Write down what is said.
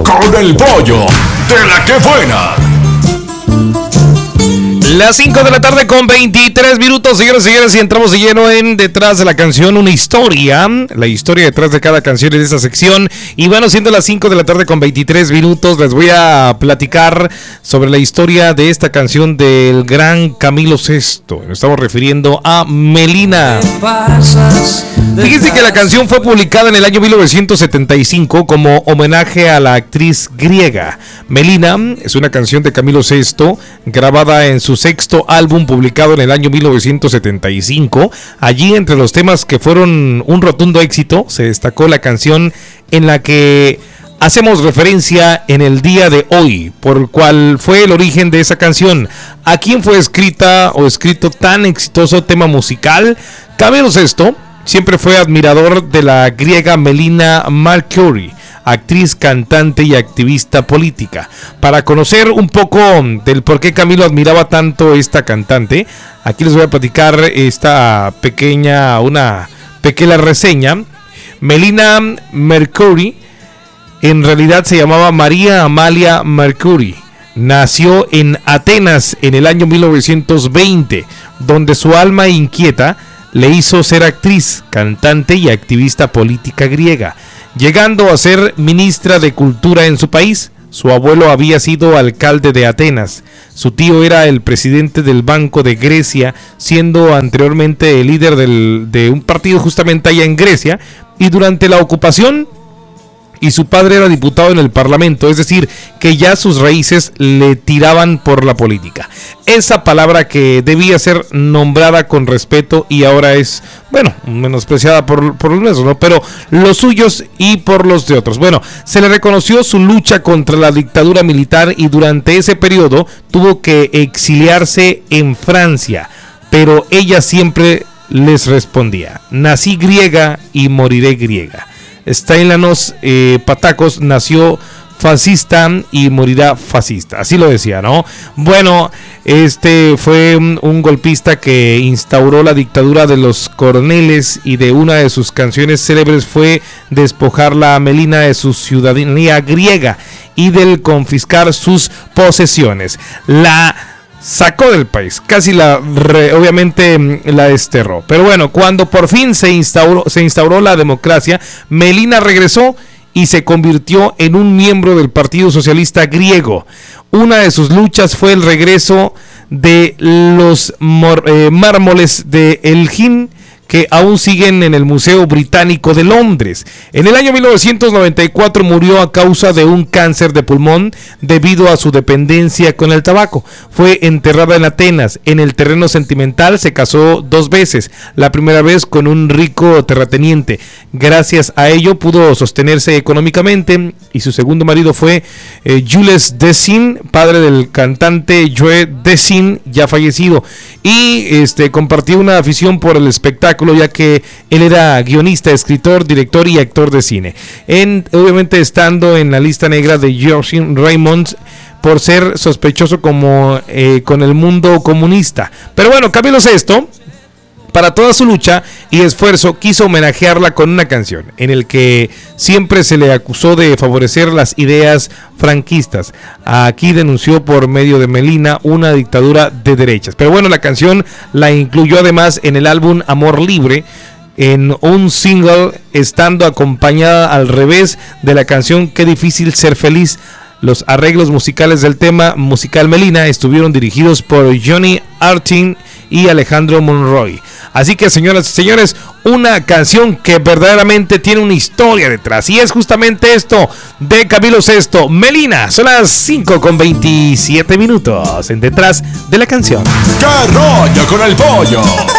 con el pollo de la que buena. Las 5 de la tarde con 23 minutos, señores y señores, y entramos de lleno en Detrás de la Canción, una historia, la historia detrás de cada canción en esta sección. Y bueno, siendo las 5 de la tarde con 23 minutos, les voy a platicar sobre la historia de esta canción del gran Camilo Sesto. Nos estamos refiriendo a Melina. Fíjense que la canción fue publicada en el año 1975 como homenaje a la actriz griega. Melina es una canción de Camilo Sesto, grabada en su sexto álbum publicado en el año 1975. Allí, entre los temas que fueron un rotundo éxito, se destacó la canción en la que hacemos referencia en el día de hoy, por cuál fue el origen de esa canción, a quién fue escrita o escrito tan exitoso tema musical. Camilo Sesto siempre fue admirador de la griega Melina Mercouri, actriz, cantante y activista política. Para conocer un poco del por qué Camilo admiraba tanto a esta cantante, aquí les voy a platicar una pequeña reseña. Melina Mercouri en realidad se llamaba María Amalia Mercouri. Nació en Atenas en el año 1920, donde su alma inquieta le hizo ser actriz, cantante y activista política griega, llegando a ser ministra de Cultura en su país. Su abuelo había sido alcalde de Atenas, su tío era el presidente del Banco de Grecia, siendo anteriormente el líder de un partido justamente allá en Grecia, y durante la ocupación, y su padre era diputado en el Parlamento, es decir, que ya sus raíces le tiraban por la política. Esa palabra que debía ser nombrada con respeto y ahora es, bueno, menospreciada por los nuestros, ¿no? Pero los suyos y por los de otros. Bueno, se le reconoció su lucha contra la dictadura militar y durante ese periodo tuvo que exiliarse en Francia, pero ella siempre les respondía: nací griega y moriré griega. Stailanos Patakos nació fascista y morirá fascista, así lo decía, ¿no? Bueno, este fue un golpista que instauró la dictadura de los coroneles, y de una de sus canciones célebres fue despojarla a Melina de su ciudadanía griega y del confiscar sus posesiones. La sacó del país, casi obviamente la desterró. Pero bueno, cuando por fin se instauró la democracia, Melina regresó y se convirtió en un miembro del Partido Socialista griego. Una de sus luchas fue el regreso de los mármoles de Elgin, que aún siguen en el Museo Británico de Londres. En el año 1994 murió a causa de un cáncer de pulmón debido a su dependencia con el tabaco. Fue enterrada en Atenas. En el terreno sentimental se casó 2 veces. La primera vez con un rico terrateniente. Gracias a ello pudo sostenerse económicamente, y su segundo marido fue Jules Dessin, padre del cantante Joe Dessin, ya fallecido, y compartió una afición por el espectáculo, ya que él era guionista, escritor, director y actor de cine. Obviamente estando en la lista negra de George Raymond por ser sospechoso con el mundo comunista. Pero bueno, Camilo Sesto, para toda su lucha y esfuerzo, quiso homenajearla con una canción en el que siempre se le acusó de favorecer las ideas franquistas. Aquí denunció por medio de Melina una dictadura de derechas. Pero bueno, la canción la incluyó además en el álbum Amor Libre, en un single, estando acompañada al revés de la canción Qué difícil ser feliz. Los arreglos musicales del tema musical Melina estuvieron dirigidos por Johnny Artin y Alejandro Monroy. Así que, señoras y señores, una canción que verdaderamente tiene una historia detrás, y es justamente esto de Camilo Sesto, Melina. Son las 5 con 27 minutos en Detrás de la Canción. ¡Qué rollo con el pollo!